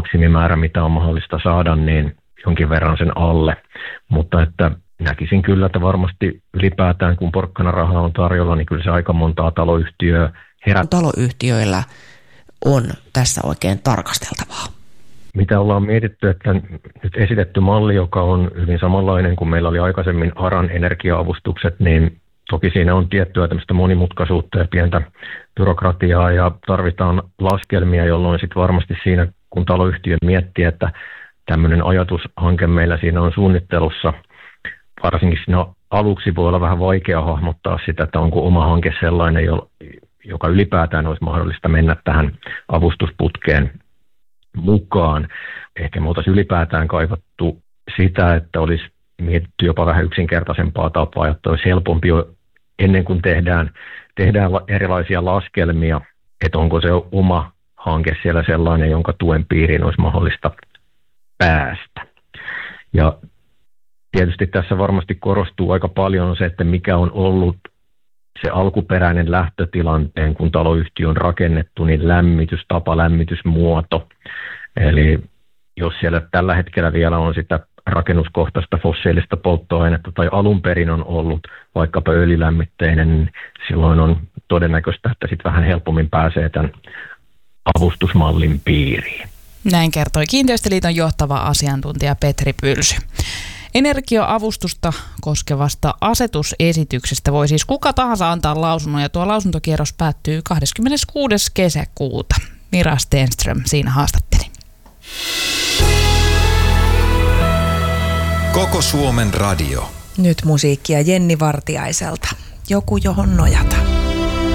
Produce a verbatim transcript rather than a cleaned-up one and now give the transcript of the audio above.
maksimimäärä, mitä on mahdollista saada, niin jonkin verran sen alle. Mutta että näkisin kyllä, että varmasti ylipäätään kun porkkanarahaa on tarjolla, niin kyllä se aika montaa taloyhtiöä herättää. Taloyhtiöillä on tässä oikein tarkasteltavaa. Mitä ollaan mietitty, että nyt esitetty malli, joka on hyvin samanlainen kuin meillä oli aikaisemmin ARAn energia-avustukset, niin toki siinä on tiettyä tämmöistä monimutkaisuutta ja pientä byrokratiaa ja tarvitaan laskelmia, jolloin sitten varmasti siinä, kun taloyhtiö miettii, että tämmöinen ajatushanke meillä siinä on suunnittelussa, varsinkin siinä aluksi voi olla vähän vaikea hahmottaa sitä, että onko oma hanke sellainen, joka ylipäätään olisi mahdollista mennä tähän avustusputkeen mukaan. Ehkä me oltaisiin ylipäätään kaivattu sitä, että olisi mietitty jopa vähän yksinkertaisempaa tapaa, jotta olisi helpompi jo ennen kuin tehdään, tehdään erilaisia laskelmia, että onko se oma hanke siellä sellainen, jonka tuen piiriin olisi mahdollista päästä. Ja tietysti tässä varmasti korostuu aika paljon se, että mikä on ollut se alkuperäinen lähtötilanteen, kun taloyhtiö on rakennettu, niin lämmitystapa, lämmitysmuoto. Eli jos siellä tällä hetkellä vielä on sitä rakennuskohtaista fossiilista polttoainetta tai alun perin on ollut vaikkapa öljylämmitteinen, niin silloin on todennäköistä, että sitten vähän helpommin pääsee tämän avustusmallin piiriin. Näin kertoi Kiinteistöliiton johtava asiantuntija Petri Pylsy. Energia-avustusta koskevasta asetusesityksestä voi siis kuka tahansa antaa lausunnon, ja tuo lausuntokierros päättyy kahdeskymmeneskuudes kesäkuuta. Mira Stenström siinä haastatteli. Koko Suomen radio. Nyt musiikkia Jenni Vartiaiselta. Joku, johon nojata.